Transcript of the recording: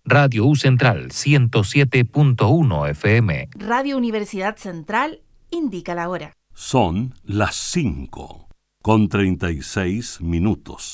Radio U Central 107.1 FM. Radio Universidad Central indica la hora. Son las 5:36.